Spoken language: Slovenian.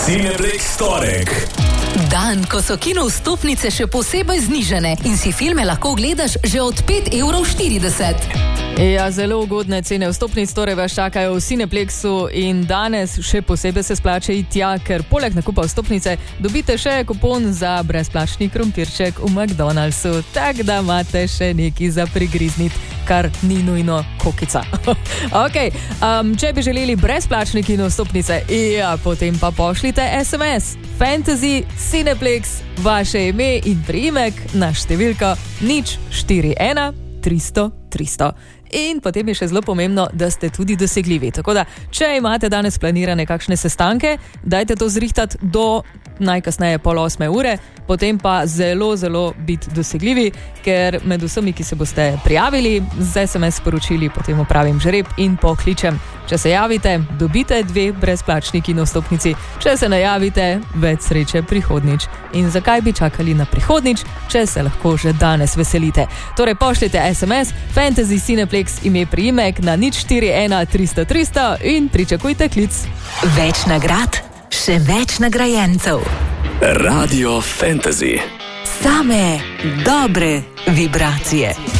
Cineplex torek. Dan, ko so kino vstopnice še posebej znižane in si filme lahko gledaš že od 5,40 €. Ja, zelo ugodne cene vstopnic torej vas čakajo v Cineplexu in danes še posebej se splača iti tja, ker poleg nakupa vstopnice dobite še kupon za brezplačni krompirček v McDonald'su, tak da imate še neki za prigrizniti, kar ni nujno kokica. Ok, če bi želeli brezplačne kino vstopnice, ja, potem pa pošljite SMS Fantasy Cineplex, vaše ime in priimek na številko 041 300 300. In potem je še zelo pomembno, da ste tudi dosegljivi. Tako da, če imate danes planirane kakšne sestanke, dajte to zrihtati do najkasneje 7:30, potem pa zelo, zelo biti dosegljivi, ker med vsemi, ki se boste prijavili, z SMS sporočili potem opravim žreb in pokličem. Če se javite, dobite 2 brezplačni kino vstopnici, če se ne javite, več sreče prihodnič. In zakaj bi čakali na prihodnič, če se lahko že danes veselite? Torej pošljite SMS Fantasy Cineplex ime priimek na 041 300 300 in pričakujte klic. Več nagrad, še več nagrajencev. Radio Fantasy. Same dobre vibracije.